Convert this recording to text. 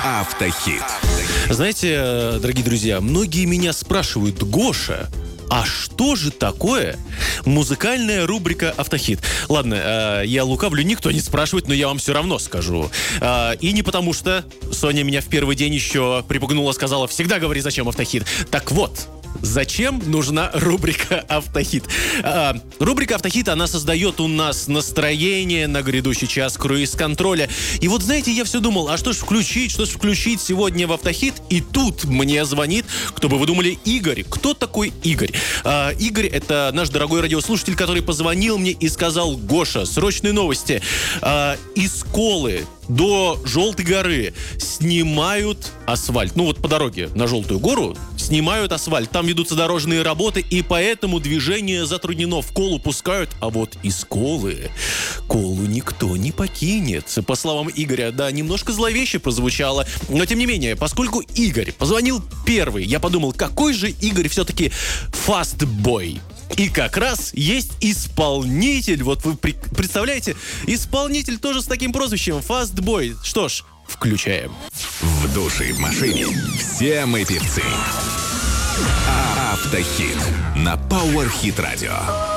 Автохит. Знаете, дорогие друзья, многие меня спрашивают: Гоша, а что же такое музыкальная рубрика «Автохит»? Ладно, я лукавлю, никто не спрашивает, но я вам все равно скажу. И не потому что Соня меня в первый день еще припугнула, сказала: всегда говори, зачем «Автохит». Так вот, зачем нужна рубрика «Автохит»? Рубрика «Автохит», она создает у нас настроение на грядущий час круиз-контроля. И вот, знаете, я все думал, а что ж включить сегодня в «Автохит»? И тут мне звонит, кто бы вы думали, Игорь. Кто такой Игорь? Игорь — это наш дорогой радиослушатель, который позвонил мне и сказал: Гоша, срочные новости. Из Колы до Желтой горы снимают асфальт. Ну вот по дороге на Желтую гору снимают асфальт. Там ведутся дорожные работы, и поэтому движение затруднено. В Колу пускают, а вот из Колы Колу никто не покинет. По словам Игоря, да, немножко зловеще прозвучало, но тем не менее, поскольку Игорь позвонил первый, я подумал, какой же Игорь все-таки фастбой. И как раз есть исполнитель. Вот вы представляете, исполнитель тоже с таким прозвищем — Фастбой. Что ж, включаем. В душе и в машине все мы певцы. Автохит на Power Hit Radio.